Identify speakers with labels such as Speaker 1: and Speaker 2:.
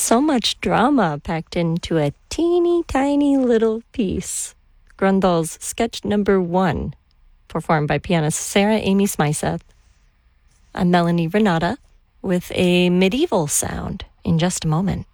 Speaker 1: So much drama packed into a teeny tiny little piece. Grundl's sketch number 1, performed by pianist Sarah Amy Smyseth. I'm Melanie Renata with a medieval sound in just a moment.